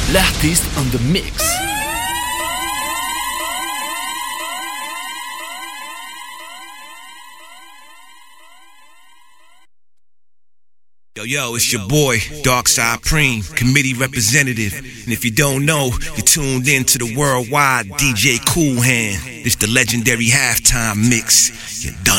L'artiste on the mix. Yo, it's your boy, Darkside Preem, committee representative. And if you don't know, you're tuned in to the worldwide DJ Cool Hand. It's the legendary halftime mix. You're done.